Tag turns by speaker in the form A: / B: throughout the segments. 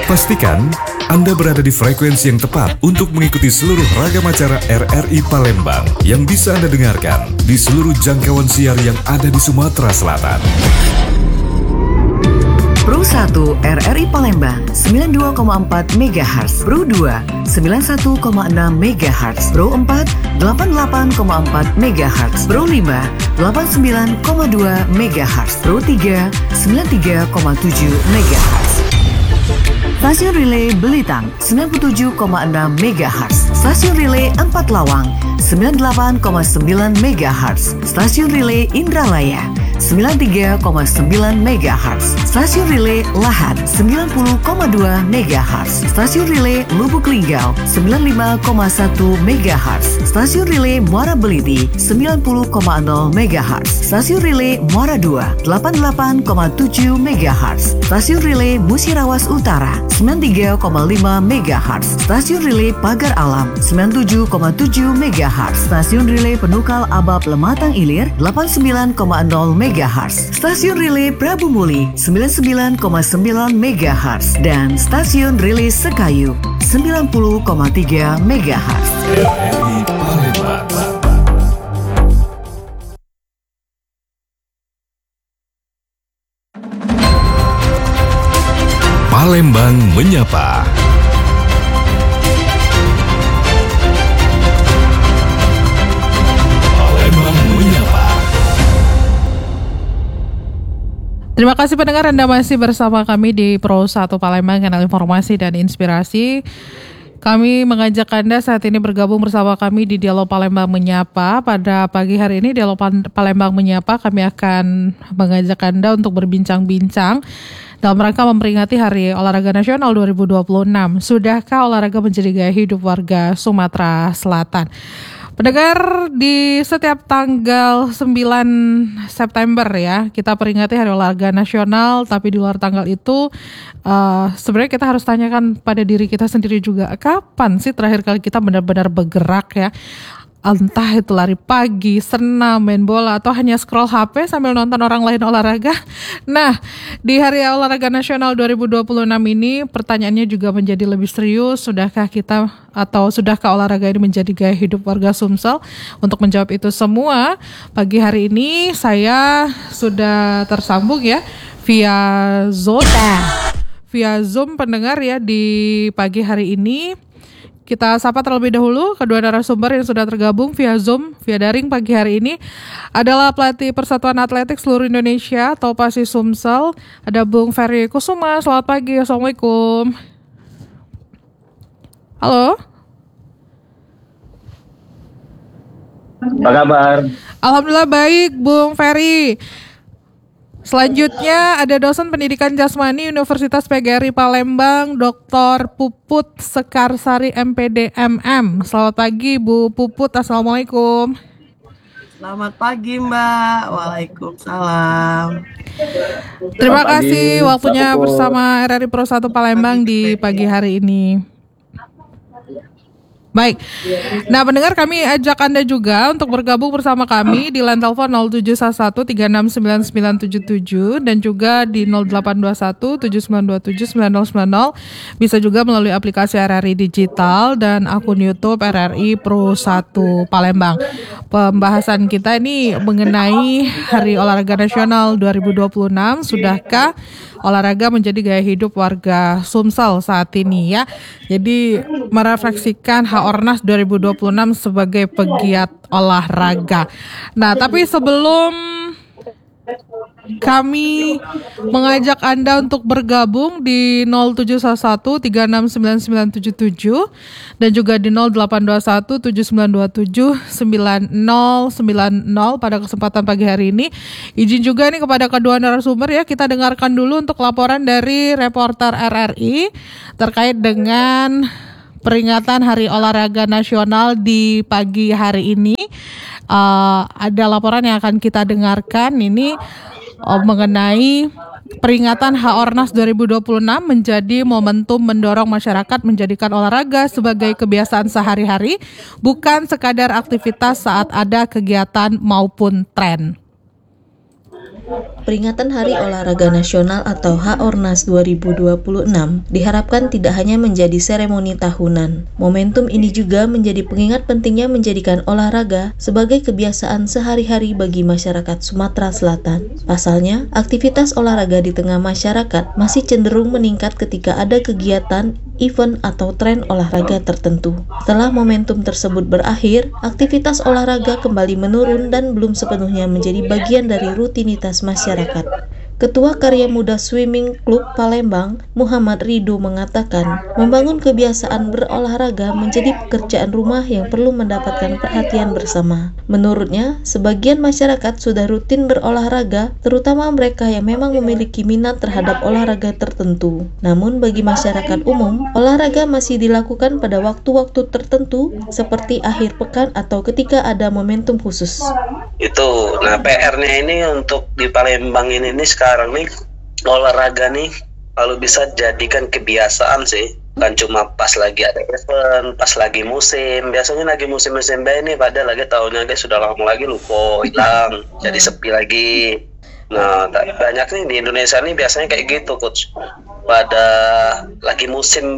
A: Pastikan Anda berada di frekuensi yang tepat untuk mengikuti seluruh ragam acara RRI Palembang yang bisa Anda dengarkan di seluruh jangkauan siar yang ada di Sumatera Selatan.
B: Pro 1 RRI Palembang 92,4 MHz, Pro 2 91,6 MHz, Pro 4 88,4 MHz, Pro 5 89,2 MHz, Pro 3 93,7 MHz. Stasiun Relay Belitang 97,6 MHz, Stasiun Relay 4 Lawang 98,9 MHz, Stasiun Relay Indralaya 93,9 MHz, Stasiun Relay Lahat 90,2 MHz, Stasiun Relay Lubuk Linggau 95,1 MHz, Stasiun Relay Muara Beliti 90,0 MHz, Stasiun Relay Muara 2 88,7 MHz, Stasiun Relay Musirawas Utara 93,5 MHz, Stasiun Relay Pagar Alam 97,7 MHz, Stasiun Relay Penukal Abab Lematang Ilir 89,0 MHz, Stasiun Relay Prabu Muli 99,9 MHz, dan Stasiun Relay Sekayu 90,3 MHz.
A: RRI Palembang. Palembang Menyapa. Palembang Menyapa.
C: Terima kasih pendengar, Anda masih bersama kami di Pro 1 Palembang, kanal informasi dan inspirasi. Kami mengajak Anda saat ini bergabung bersama kami di Dialog Palembang Menyapa. Pada pagi hari ini Dialog Palembang Menyapa, kami akan mengajak Anda untuk berbincang-bincang dalam rangka memperingati Hari Olahraga Nasional 2026. Sudahkah olahraga menjadi gaya hidup warga Sumatera Selatan? Pendengar, di setiap tanggal 9 September ya, kita peringati Hari Olahraga Nasional, tapi di luar tanggal itu sebenarnya kita harus tanyakan pada diri kita sendiri juga, kapan sih terakhir kali kita benar-benar bergerak ya? Entah itu lari pagi, senam, main bola, atau hanya scroll HP sambil nonton orang lain olahraga. Nah, di Hari Olahraga Nasional 2026 ini pertanyaannya juga menjadi lebih serius. Sudahkah olahraga ini menjadi gaya hidup warga Sumsel? Untuk menjawab itu semua, pagi hari ini saya sudah tersambung ya via Zoom pendengar ya di pagi hari ini. Kita sapa terlebih dahulu kedua narasumber yang sudah tergabung via Zoom, via daring pagi hari ini. Adalah pelatih Persatuan Atletik Seluruh Indonesia atau PASI Sumsel. Ada Bung Ferry Kusuma. Selamat pagi, Assalamualaikum. Halo.
D: Apa kabar?
C: Alhamdulillah baik, Bung Ferry. Selanjutnya ada dosen pendidikan jasmani Universitas PGRI Palembang, Dr. Puput Sekarsari MPD MM. Selamat pagi Bu Puput, Assalamualaikum.
E: Selamat pagi Mbak, Waalaikumsalam.
C: Terima kasih waktunya bersama RRI Pro 1 Palembang di pagi hari ini. Baik, nah pendengar, kami ajak Anda juga untuk bergabung bersama kami di line telepon 0711369977 dan juga di 082179279090. Bisa juga melalui aplikasi RRI Digital dan akun YouTube RRI Pro 1 Palembang. Pembahasan kita ini mengenai Hari Olahraga Nasional 2026. Sudahkah olahraga menjadi gaya hidup warga Sumsel saat ini ya? Jadi merefleksikan Ornas 2026 sebagai pegiat olahraga. Nah, tapi sebelum kami mengajak Anda untuk bergabung di 0711369977 dan juga di 082179279090 pada kesempatan pagi hari ini. Izin juga nih kepada kedua narasumber ya, kita dengarkan dulu untuk laporan dari reporter RRI terkait dengan peringatan Hari Olahraga Nasional di pagi hari ini. Ada laporan yang akan kita dengarkan ini mengenai peringatan HORNAS 2026 menjadi momentum mendorong masyarakat menjadikan olahraga sebagai kebiasaan sehari-hari, bukan sekadar aktivitas saat ada kegiatan maupun tren.
F: Peringatan Hari Olahraga Nasional atau HORNAS 2026 diharapkan tidak hanya menjadi seremoni tahunan. Momentum ini juga menjadi pengingat pentingnya menjadikan olahraga sebagai kebiasaan sehari-hari bagi masyarakat Sumatera Selatan. Pasalnya, aktivitas olahraga di tengah masyarakat masih cenderung meningkat ketika ada kegiatan, event, atau tren olahraga tertentu. Setelah momentum tersebut berakhir, aktivitas olahraga kembali menurun dan belum sepenuhnya menjadi bagian dari rutinitas masyarakat. Ketua Karya Muda Swimming Club Palembang, Muhammad Ridho mengatakan, membangun kebiasaan berolahraga menjadi pekerjaan rumah yang perlu mendapatkan perhatian bersama. Menurutnya, sebagian masyarakat sudah rutin berolahraga, terutama mereka yang memang memiliki minat terhadap olahraga tertentu. Namun bagi masyarakat umum, olahraga masih dilakukan pada waktu-waktu tertentu seperti akhir pekan atau ketika ada momentum khusus.
G: Itu, nah PR-nya ini untuk di Palembang ini sekarang nih olahraga nih kalau bisa jadikan kebiasaan sih, kan cuma pas lagi ada event, pas lagi musim. Biasanya lagi musim-musim ini pada lagi tahunnya guys sudah lama lagi lupa hilang, jadi sepi lagi. Nah banyak nih di Indonesia nih biasanya kayak gitu coach, pada lagi musim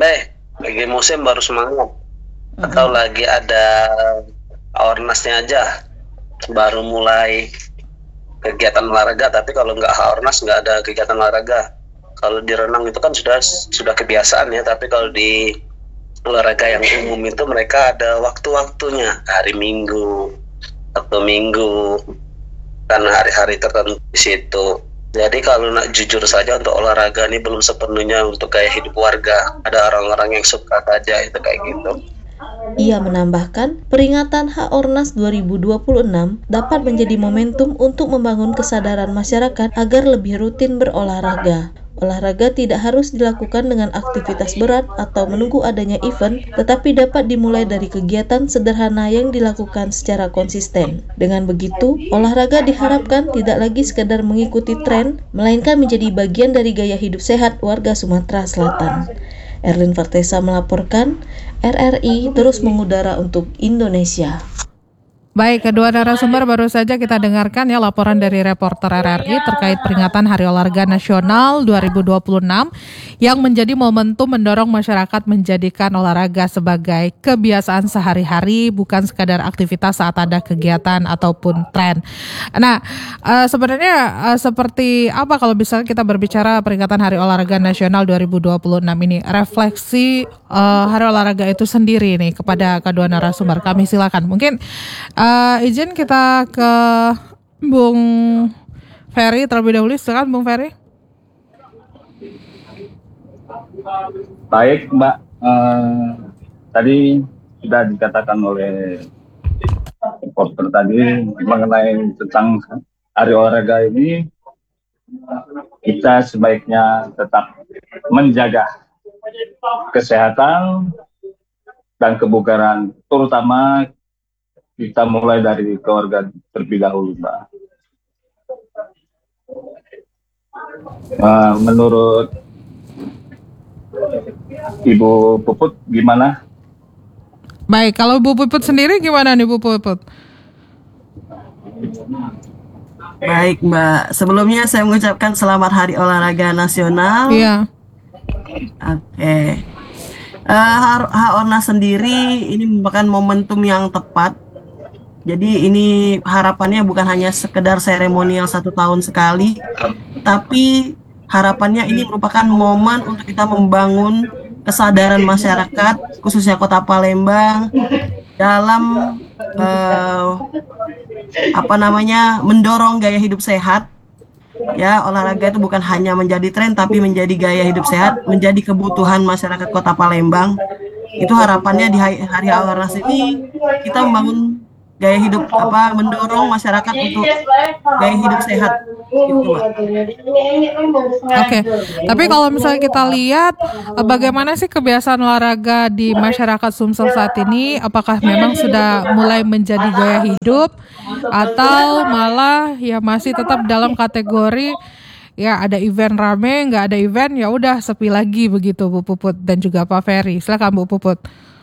G: baru semangat, atau lagi ada awareness-nya aja baru mulai kegiatan olahraga. Tapi kalau nggak Haornas nggak ada kegiatan olahraga. Kalau di renang itu kan sudah kebiasaan ya, tapi kalau di olahraga yang umum itu mereka ada waktu-waktunya, hari Minggu atau Minggu, karena hari-hari tertentu di situ. Jadi kalau nak jujur saja untuk olahraga ini belum sepenuhnya untuk gaya hidup warga. Ada orang-orang yang suka saja itu kayak gitu.
F: Ia menambahkan, peringatan HORNAS 2026 dapat menjadi momentum untuk membangun kesadaran masyarakat agar lebih rutin berolahraga. Olahraga tidak harus dilakukan dengan aktivitas berat atau menunggu adanya event, tetapi dapat dimulai dari kegiatan sederhana yang dilakukan secara konsisten. Dengan begitu, olahraga diharapkan tidak lagi sekedar mengikuti tren, melainkan menjadi bagian dari gaya hidup sehat warga Sumatera Selatan. Erlin Vertesa melaporkan, RRI terus mengudara untuk Indonesia.
C: Baik, kedua narasumber baru saja kita dengarkan ya laporan dari reporter RRI terkait peringatan Hari Olahraga Nasional 2026 yang menjadi momentum mendorong masyarakat menjadikan olahraga sebagai kebiasaan sehari-hari, bukan sekadar aktivitas saat ada kegiatan ataupun tren. Nah, sebenarnya seperti apa kalau misalnya kita berbicara peringatan Hari Olahraga Nasional 2026 ini, refleksi Hari Olahraga itu sendiri nih kepada kedua narasumber. Kami silakan. Mungkin izin kita ke Bung Ferry terlebih dahulu. Silakan Bung Ferry.
D: Baik Mbak, tadi sudah dikatakan oleh reporter tadi mengenai tentang Hari Olahraga ini, kita sebaiknya tetap menjaga kesehatan dan kebugaran, terutama kita mulai dari keluarga terlebih dahulu, Mbak. Menurut Ibu Puput gimana?
C: Baik, kalau Bu Puput sendiri gimana nih Bu Puput?
E: Baik Mbak, sebelumnya saya mengucapkan selamat Hari Olahraga Nasional.
C: Iya.
E: Oke. HORNAS sendiri ini merupakan momentum yang tepat. Jadi ini harapannya bukan hanya sekedar seremonial 1 tahun sekali, tapi harapannya ini merupakan momen untuk kita membangun kesadaran masyarakat, khususnya Kota Palembang, dalam mendorong gaya hidup sehat. Ya, olahraga itu bukan hanya menjadi tren, tapi menjadi gaya hidup sehat, menjadi kebutuhan masyarakat Kota Palembang. Itu harapannya di hari HORNAS ini kita membangun gaya hidup, mendorong masyarakat untuk gaya hidup sehat. Gitu,
C: Oke, tapi kalau misalnya kita lihat bagaimana sih kebiasaan olahraga di masyarakat Sumsel saat ini, apakah memang sudah mulai menjadi gaya hidup atau malah ya masih tetap dalam kategori ya ada event rame, nggak ada event ya udah sepi lagi begitu Bu Puput dan juga Pak Ferry. Silakan Bu Puput.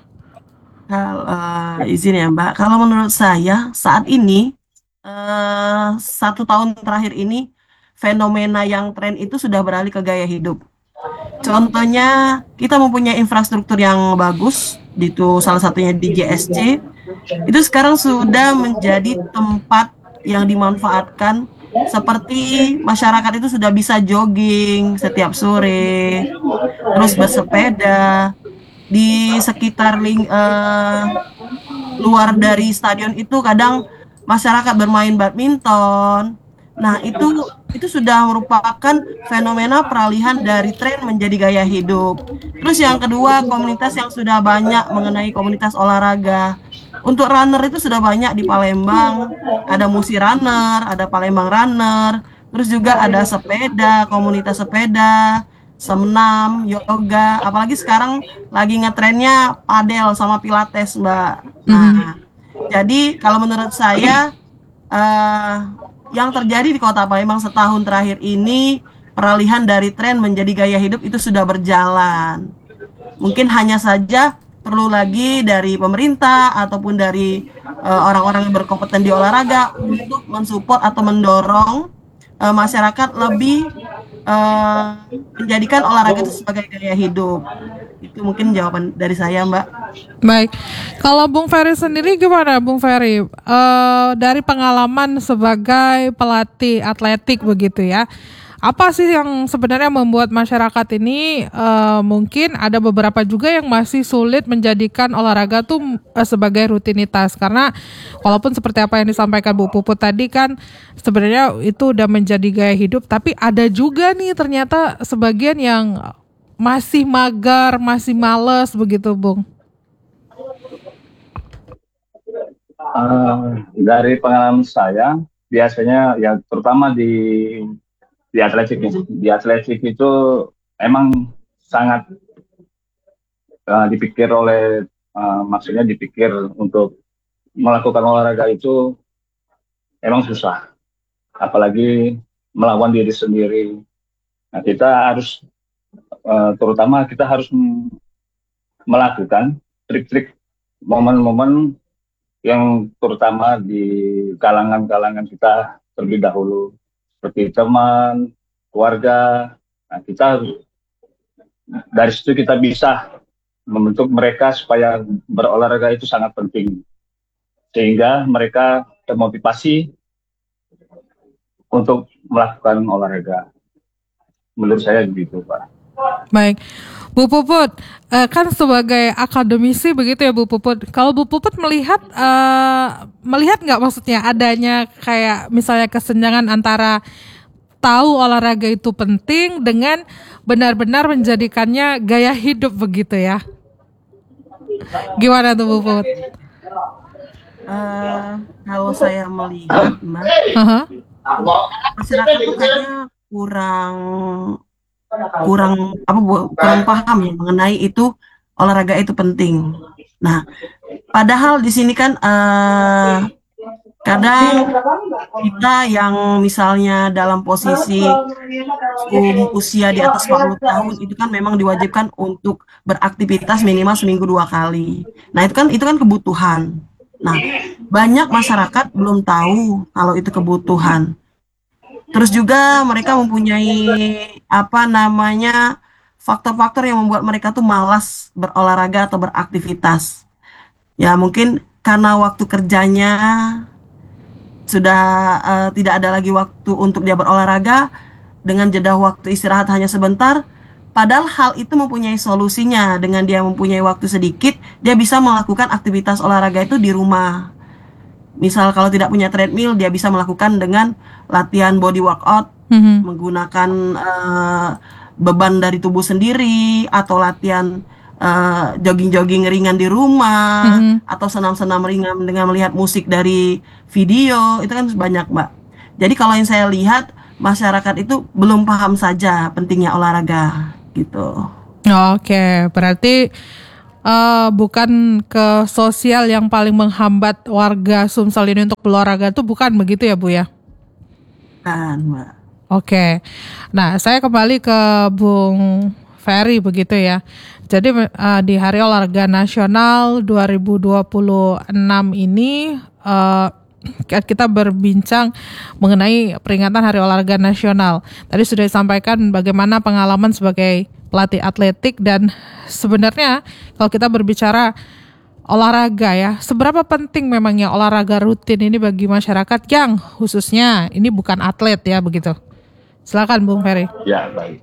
E: Izin ya Mbak, kalau menurut saya saat ini 1 tahun terakhir ini fenomena yang tren itu sudah beralih ke gaya hidup. Contohnya, kita mempunyai infrastruktur yang bagus, itu salah satunya di JSC. Itu sekarang sudah menjadi tempat yang dimanfaatkan, seperti masyarakat itu sudah bisa jogging setiap sore, terus bersepeda di sekitar luar dari stadion itu kadang masyarakat bermain badminton. Nah, itu sudah merupakan fenomena peralihan dari tren menjadi gaya hidup. Terus yang kedua, komunitas yang sudah banyak mengenai komunitas olahraga. Untuk runner itu sudah banyak di Palembang. Ada Musi Runner, ada Palembang Runner. Terus juga ada sepeda, komunitas sepeda, senam, yoga. Apalagi sekarang lagi ngetrennya padel sama pilates, Mbak. Nah, jadi kalau menurut saya yang terjadi di Kota Palembang setahun terakhir ini, peralihan dari tren menjadi gaya hidup itu sudah berjalan. Mungkin hanya saja perlu lagi dari pemerintah ataupun dari orang-orang yang berkompeten di olahraga untuk mensupport atau mendorong masyarakat lebih menjadikan olahraga itu sebagai gaya hidup. Itu mungkin jawaban dari saya, Mbak.
C: Baik, kalau Bung Ferry sendiri gimana, Bung Ferry? Dari pengalaman sebagai pelatih atletik begitu ya, apa sih yang sebenarnya membuat masyarakat ini mungkin ada beberapa juga yang masih sulit menjadikan olahraga tuh sebagai rutinitas? Karena walaupun seperti apa yang disampaikan Bu Puput tadi kan sebenarnya itu udah menjadi gaya hidup, tapi ada juga nih ternyata sebagian yang masih magar, masih males begitu, Bung.
D: Dari pengalaman saya, biasanya ya terutama di atletik, itu emang sangat dipikir oleh maksudnya dipikir untuk melakukan olahraga itu emang susah, apalagi melawan diri sendiri. Nah, kita harus terutama kita harus melakukan trik-trik, momen-momen yang terutama di kalangan-kalangan kita terlebih dahulu, seperti teman, keluarga. Nah, kita dari situ kita bisa membentuk mereka supaya berolahraga itu sangat penting, sehingga mereka termotivasi untuk melakukan olahraga. Menurut saya begitu, Pak.
C: Baik, Bu Puput, kan sebagai akademisi begitu ya Bu Puput. Kalau Bu Puput melihat nggak maksudnya adanya kayak misalnya kesenjangan antara tahu olahraga itu penting dengan benar-benar menjadikannya gaya hidup begitu ya? Gimana tuh Bu Puput?
E: Kalau saya melihat, Mbak, masyarakat itu kayaknya kurang paham ya mengenai itu olahraga itu penting. Nah, padahal di sini kan kadang kita yang misalnya dalam posisi usia di atas 40 tahun itu kan memang diwajibkan untuk beraktivitas minimal seminggu 2 kali. Nah, itu kan kebutuhan. Nah, banyak masyarakat belum tahu kalau itu kebutuhan. Terus juga mereka mempunyai faktor-faktor yang membuat mereka tuh malas berolahraga atau beraktivitas. Ya mungkin karena waktu kerjanya sudah tidak ada lagi waktu untuk dia berolahraga, dengan jeda waktu istirahat hanya sebentar. Padahal hal itu mempunyai solusinya. Dengan dia mempunyai waktu sedikit, dia bisa melakukan aktivitas olahraga itu di rumah. Misal kalau tidak punya treadmill, dia bisa melakukan dengan latihan body workout, menggunakan beban dari tubuh sendiri, atau latihan jogging-jogging ringan di rumah, atau senam-senam ringan dengan melihat musik dari video. Itu kan banyak, Mbak. Jadi kalau yang saya lihat, masyarakat itu belum paham saja pentingnya olahraga gitu.
C: Oke, berarti bukan ke sosial yang paling menghambat warga Sumsel ini untuk berolahraga itu, bukan begitu ya Bu ya?
E: Kan, Mbak.
C: Oke, nah saya kembali ke Bung Ferry begitu ya. Jadi di Hari Olahraga Nasional 2026 ini kita berbincang mengenai peringatan Hari Olahraga Nasional. Tadi sudah disampaikan bagaimana pengalaman sebagai pelatih atletik, dan sebenarnya kalau kita berbicara olahraga ya, seberapa penting memangnya olahraga rutin ini bagi masyarakat yang khususnya ini bukan atlet ya, begitu. Silakan Bung Ferry.
D: Ya, baik.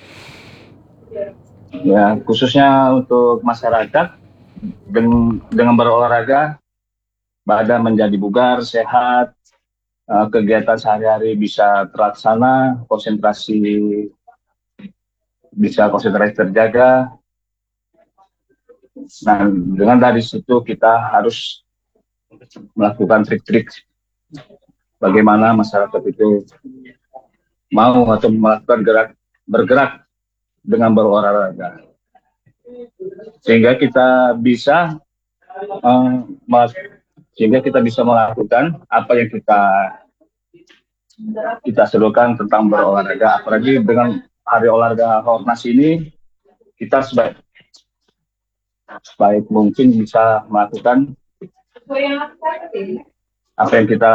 D: Ya, khususnya untuk masyarakat dengan berolahraga, badan menjadi bugar, sehat, kegiatan sehari-hari bisa terlaksana, konsentrasi terjaga. Nah, dengan dari situ kita harus melakukan trik-trik bagaimana masyarakat itu mau atau melakukan bergerak dengan berolahraga, sehingga kita bisa melakukan apa yang kita serukan tentang berolahraga. Apalagi dengan Hari Olahraga Haornas ini, kita sebaik mungkin bisa melakukan apa yang kita.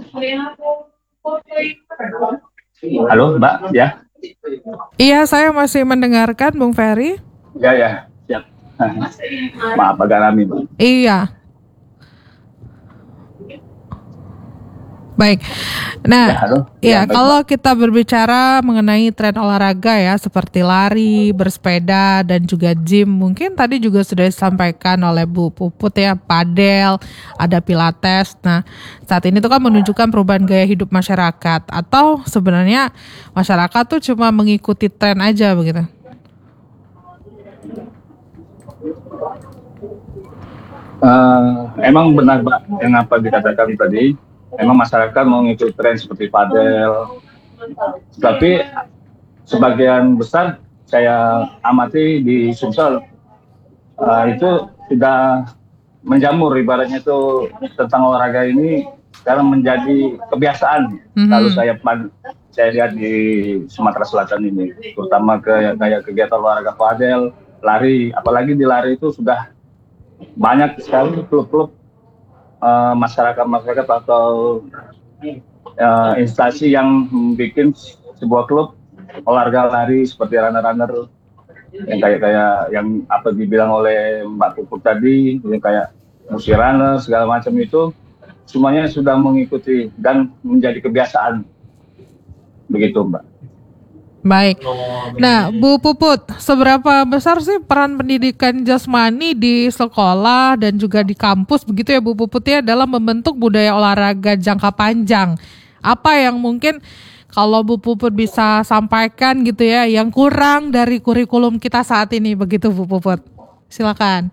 D: Halo Mbak, ya?
C: Iya, saya masih mendengarkan Bung Ferry.
D: Ya, siap. Maaf agak rame, Mbak.
C: Iya. Baik. Nah, kalau kita berbicara mengenai tren olahraga ya, seperti lari, bersepeda, dan juga gym, mungkin tadi juga sudah disampaikan oleh Bu Puput ya, padel, ada pilates. Nah, saat ini tuh kan menunjukkan perubahan gaya hidup masyarakat, atau sebenarnya masyarakat tuh cuma mengikuti tren aja begitu?
D: Emang benar Mbak yang apa dikatakan tadi. Memang masyarakat mengikuti tren seperti padel, tapi sebagian besar saya amati di Sumsel itu sudah menjamur, ibaratnya itu tentang olahraga ini sekarang menjadi kebiasaan. Kalau saya lihat di Sumatera Selatan ini, terutama kayak kegiatan olahraga padel, lari, apalagi di lari itu sudah banyak sekali klub-klub masyarakat atau instansi yang bikin sebuah klub olahraga lari seperti runner-runner yang kayak yang apa dibilang oleh Mbak Puput tadi, yang kayak musi runner segala macam, itu semuanya sudah mengikuti dan menjadi kebiasaan begitu Mbak.
C: Baik. Nah, Bu Puput, seberapa besar sih peran pendidikan jasmani di sekolah dan juga di kampus begitu ya Bu Puput ya, dalam membentuk budaya olahraga jangka panjang? Apa yang mungkin kalau Bu Puput bisa sampaikan gitu ya, yang kurang dari kurikulum kita saat ini begitu Bu Puput? Silakan.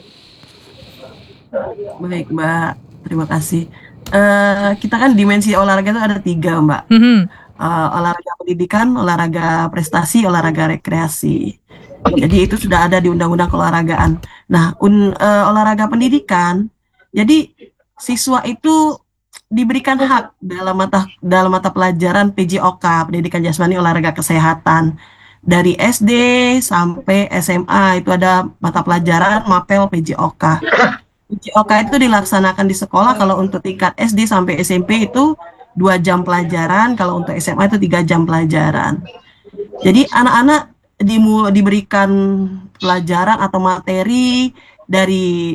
E: Baik Mbak, terima kasih. Kita kan dimensi olahraga itu ada 3 Mbak. Olahraga pendidikan, olahraga prestasi, olahraga rekreasi. Jadi itu sudah ada di Undang-Undang Keolahragaan. Nah, olahraga pendidikan, jadi siswa itu diberikan hak dalam mata pelajaran PJOK, Pendidikan Jasmani Olahraga Kesehatan. Dari SD sampai SMA itu ada mata pelajaran MAPEL PJOK. PJOK itu dilaksanakan di sekolah. Kalau untuk tingkat SD sampai SMP itu 2 jam pelajaran, kalau untuk SMA itu 3 jam pelajaran. Jadi anak-anak diberikan pelajaran atau materi dari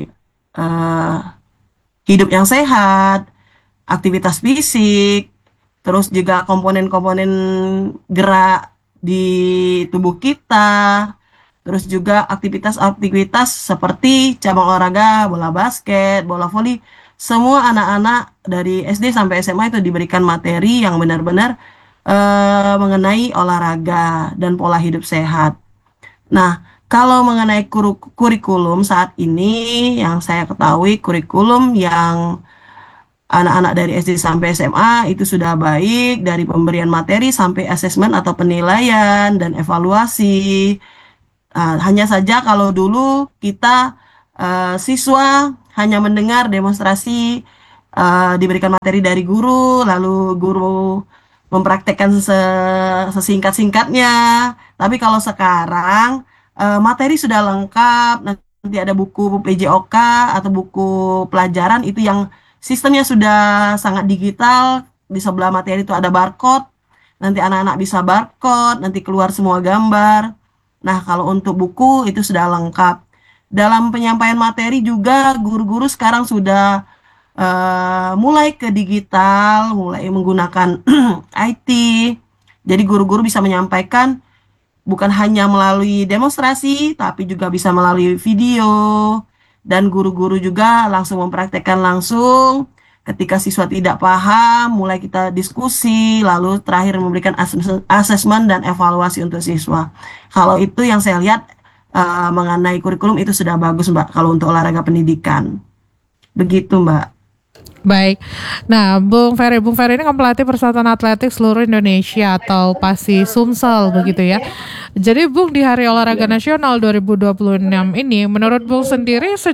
E: hidup yang sehat, aktivitas fisik, terus juga komponen-komponen gerak di tubuh kita, terus juga aktivitas-aktivitas seperti cabang olahraga, bola basket, bola voli. Semua anak-anak dari SD sampai SMA itu diberikan materi yang benar-benar mengenai olahraga dan pola hidup sehat. Nah, kalau mengenai kurikulum saat ini, yang saya ketahui kurikulum yang anak-anak dari SD sampai SMA itu sudah baik, dari pemberian materi sampai asesmen atau penilaian dan evaluasi. Hanya saja kalau dulu kita siswa hanya mendengar demonstrasi, diberikan materi dari guru, lalu guru mempraktekkan sesingkat-singkatnya. Tapi kalau sekarang materi sudah lengkap, nanti ada buku PJOK atau buku pelajaran itu yang sistemnya sudah sangat digital. Di sebelah materi itu ada barcode. Nanti anak-anak bisa barcode, nanti keluar semua gambar. Nah, kalau untuk buku itu sudah lengkap. Dalam penyampaian materi juga guru-guru sekarang sudah mulai ke digital, mulai menggunakan IT. Jadi guru-guru bisa menyampaikan bukan hanya melalui demonstrasi, tapi juga bisa melalui video. Dan guru-guru juga langsung mempraktekkan langsung. Ketika siswa tidak paham, mulai kita diskusi, lalu terakhir memberikan asesmen dan evaluasi untuk siswa. Kalau itu yang saya lihat mengenai kurikulum itu sudah bagus, Mbak, kalau untuk olahraga pendidikan. Begitu, Mbak.
C: Baik. Nah, Bung Ferry ini kan pelatih Persatuan Atletik seluruh Indonesia atau PASI Sumsel begitu ya. Jadi Bung, di Hari Olahraga Nasional 2026 ini, menurut Bung sendiri